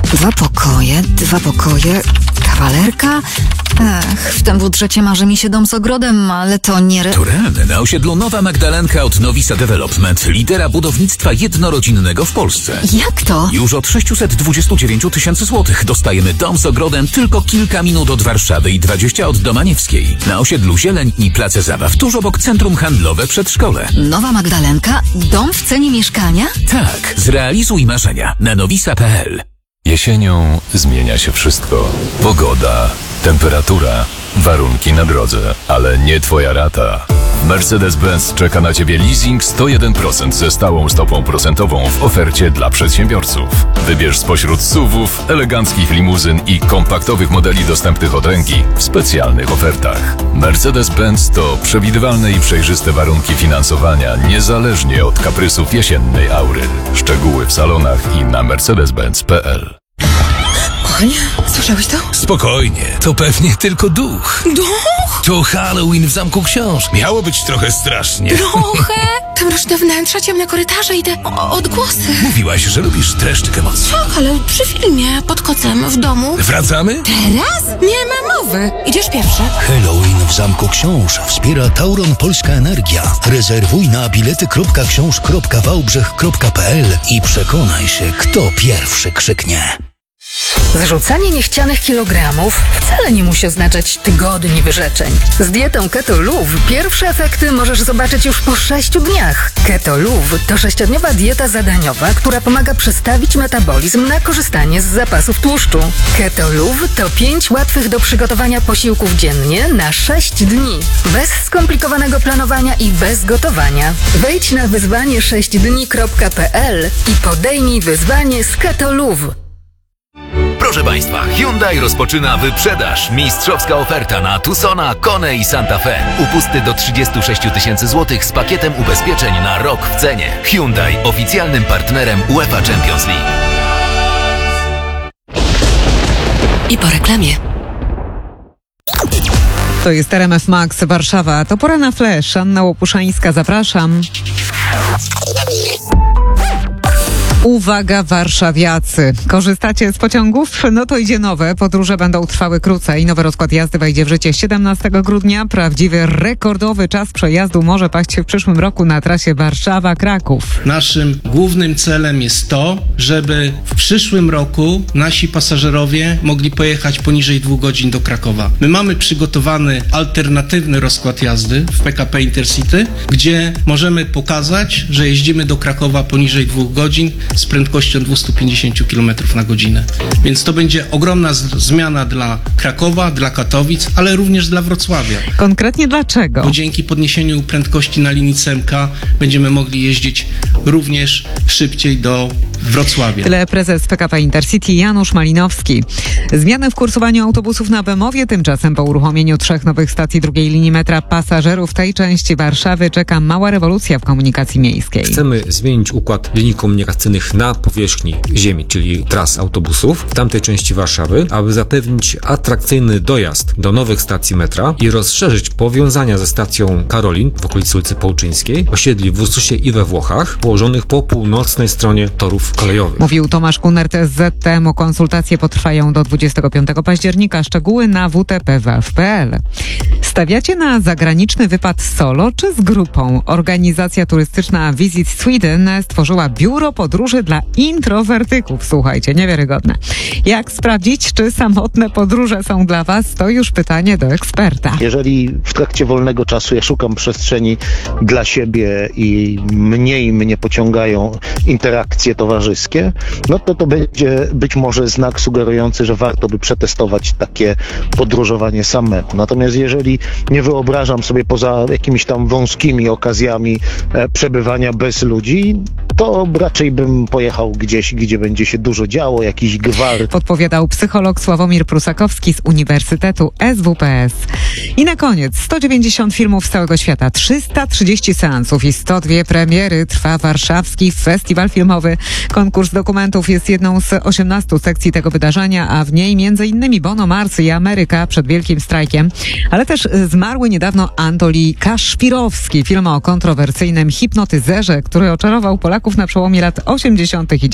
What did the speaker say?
Dwa pokoje, kawalerka. W tym budżecie marzy mi się dom z ogrodem, ale to nie... To realne. Na osiedlu Nowa Magdalenka od Novisa Development, lidera budownictwa jednorodzinnego w Polsce. Jak to? Już od 629 000 złotych dostajemy dom z ogrodem tylko kilka minut od Warszawy i 20 od Domaniewskiej. Na osiedlu Zieleń i place zabaw, tuż obok centrum handlowe Przedszkole. Nowa Magdalenka? Dom w cenie mieszkania? Tak, zrealizuj marzenia na novisa.pl. Jesienią zmienia się wszystko. Pogoda, temperatura, warunki na drodze, ale nie twoja rata. Mercedes-Benz czeka na Ciebie leasing 101% ze stałą stopą procentową w ofercie dla przedsiębiorców. Wybierz spośród SUV-ów, eleganckich limuzyn i kompaktowych modeli dostępnych od ręki w specjalnych ofertach. Mercedes-Benz to przewidywalne i przejrzyste warunki finansowania niezależnie od kaprysów jesiennej aury. Szczegóły w salonach i na mercedes-benz.pl. Kochanie, słyszałeś to? Spokojnie, to pewnie tylko duch. Duch? To Halloween w Zamku Książ. Miało być trochę strasznie. Trochę? Te mroczne wnętrza, ciemne korytarze i te odgłosy. Mówiłaś, że lubisz dreszczyk emocji. Tak, ale przy filmie, pod kocem, w domu. Wracamy? Teraz? Nie ma mowy. Idziesz pierwszy. Halloween w Zamku Książ wspiera Tauron Polska Energia. Rezerwuj na bilety.książ.wałbrzych.pl i przekonaj się, kto pierwszy krzyknie. Zrzucanie niechcianych kilogramów wcale nie musi oznaczać tygodni wyrzeczeń. Z dietą Keto Luv pierwsze efekty możesz zobaczyć już po 6 dniach. Keto Luv to 6-dniowa dieta zadaniowa, która pomaga przestawić metabolizm na korzystanie z zapasów tłuszczu. Keto Luv to 5 łatwych do przygotowania posiłków dziennie na 6 dni. Bez skomplikowanego planowania i bez gotowania. Wejdź na wyzwanie6dni.pl i podejmij wyzwanie z Keto Luv. Proszę Państwa, Hyundai rozpoczyna wyprzedaż. Mistrzowska oferta na Tucsona, Kone i Santa Fe. Upusty do 36 000 złotych z pakietem ubezpieczeń na rok w cenie. Hyundai, oficjalnym partnerem UEFA Champions League. I po reklamie. To jest RMF Max Warszawa. To pora na Flash. Anna Łopuszańska, zapraszam. Uwaga, warszawiacy! Korzystacie z pociągów? No to idzie nowe. Podróże będą trwały krócej. Nowy rozkład jazdy wejdzie w życie 17 grudnia. Prawdziwy, rekordowy czas przejazdu może paść w przyszłym roku na trasie Warszawa-Kraków. Naszym głównym celem jest to, żeby w przyszłym roku nasi pasażerowie mogli pojechać poniżej 2 godzin do Krakowa. My mamy przygotowany alternatywny rozkład jazdy w PKP Intercity, gdzie możemy pokazać, że jeździmy do Krakowa poniżej 2 godzin z prędkością 250 km na godzinę. Więc to będzie ogromna zmiana dla Krakowa, dla Katowic, ale również dla Wrocławia. Konkretnie dlaczego? Bo dzięki podniesieniu prędkości na linii CMK będziemy mogli jeździć również szybciej do Wrocławia. Tyle prezes PKP Intercity Janusz Malinowski. Zmiany w kursowaniu autobusów na Bemowie. Tymczasem po uruchomieniu 3 nowych stacji drugiej linii metra pasażerów w tej części Warszawy czeka mała rewolucja w komunikacji miejskiej. Chcemy zmienić układ linii komunikacyjnych na powierzchni ziemi, czyli tras autobusów w tamtej części Warszawy, aby zapewnić atrakcyjny dojazd do nowych stacji metra i rozszerzyć powiązania ze stacją Karolin w okolicy ulicy Połczyńskiej, osiedli w Ursusie i we Włochach, położonych po północnej stronie torów kolejowych. Mówił Tomasz Kunert z ZTM. Konsultacje potrwają do 25 października. Szczegóły na wtpwaw.pl. Stawiacie na zagraniczny wypad solo czy z grupą? Organizacja turystyczna Visit Sweden stworzyła biuro podróży dla introwertyków. Słuchajcie, niewiarygodne. Jak sprawdzić, czy samotne podróże są dla Was? To już pytanie do eksperta. Jeżeli w trakcie wolnego czasu ja szukam przestrzeni dla siebie i mniej mnie pociągają interakcje towarzyskie, no to będzie być może znak sugerujący, że warto by przetestować takie podróżowanie samemu. Natomiast jeżeli nie wyobrażam sobie poza jakimiś tam wąskimi okazjami przebywania bez ludzi, to raczej bym pojechał gdzieś, gdzie będzie się dużo działo, jakiś gwar. Podpowiadał psycholog Sławomir Prusakowski z Uniwersytetu SWPS. I na koniec 190 filmów z całego świata, 330 seansów i 102 premiery trwa warszawski festiwal filmowy. Konkurs dokumentów jest jedną z 18 sekcji tego wydarzenia, a w niej m.in. Bono Mars i Ameryka przed wielkim strajkiem, ale też zmarły niedawno Antoli Kaszpirowski, film o kontrowersyjnym hipnotyzerze, który oczarował Polaków na przełomie lat 80. i